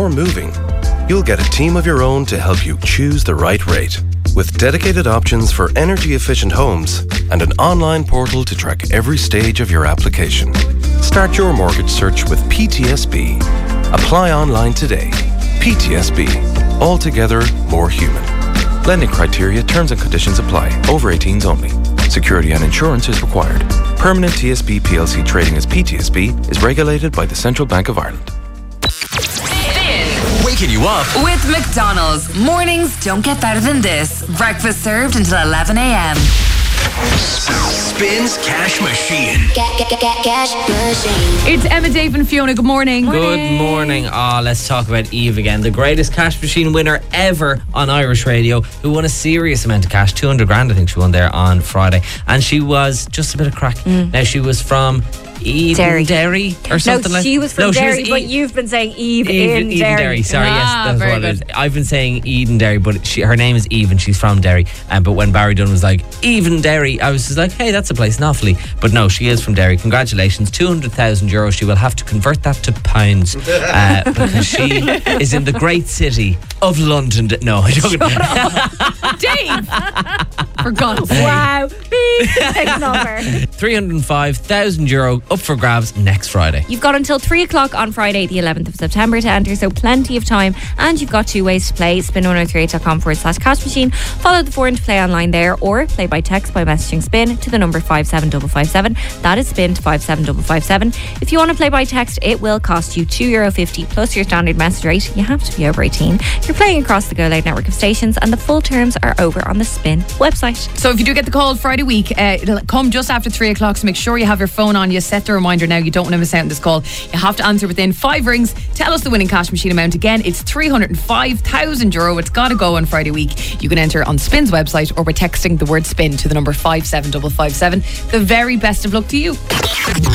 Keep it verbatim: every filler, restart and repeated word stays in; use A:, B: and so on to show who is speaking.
A: or moving, you'll get a team of your own to help you choose the right rate. With dedicated options for energy-efficient homes and an online portal to track every stage of your application. Start your mortgage search with P T S B. Apply online today. P T S B. Altogether more human. Lending criteria, terms and conditions apply. Over eighteens only. Security and insurance is required. Permanent T S B P L C trading as P T S B is regulated by the Central Bank of Ireland.
B: Waking you up
C: with McDonald's. Mornings don't get better than this. Breakfast served until eleven a.m.
B: Spins Cash Machine.
D: Get, get, get, get, cash machine.
E: It's Emma, Dave and Fiona. Good morning.
F: Good morning. Ah, let's talk about Eve again. The greatest cash machine winner ever on Irish radio, who won a serious amount of cash, two hundred grand I think she won there on Friday. And she was just a bit of crack. Mm. Now she was from Eden Derry, Derry or something
G: no,
F: like that.
G: she was from
F: no,
G: Derry,
F: was
G: but
F: e-
G: you've been saying Eve,
F: Eve
G: in
F: Eden
G: Derry.
F: Derry. Sorry,
E: ah,
F: yes, that's
E: very
F: what
E: good.
F: it is. I've been saying Eden Derry, but she, her name is Eve and she's from Derry. Um, but when Barry Dunn was like, Eden Derry, I was just like, hey, that's a place in Offaly. But no, she is from Derry. Congratulations. two hundred thousand euro. She will have to convert that to pounds uh, because she is in the great city of London. No, I don't.
E: Dave! For God's sake.
G: Wow. Beep. Take number.
F: three hundred five thousand euro up for grabs next Friday.
G: You've got until three o'clock on Friday, the eleventh of September to enter, so plenty of time. And you've got two ways to play. spin one oh three eight dot com forward slash cash machine. Follow the form to play online there, or play by text by messaging spin to the number five seven five five seven. That is spin to five seven five five seven. If you want to play by text, it will cost you two euro fifty plus your standard message rate. You have to be over eighteen. You're playing across the Go Loud network of stations, and the full terms are over on the Spin website.
E: So if you do get the call Friday week, uh, it'll come just after three o'clock, so make sure you have your phone on. You set the reminder now. You don't want to miss out on this call. You have to answer within five rings. Tell us the winning cash machine amount. Again, it's three hundred five thousand euro. It's got to go on Friday week. You can enter on Spin's website or by texting the word spin to the number five seven five five seven. The very best of luck to you.